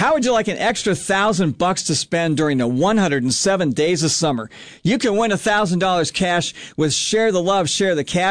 How would you like an extra $1,000 to spend during the 107 days of summer? You can win $1,000 cash with Share the Love, Share the Cash.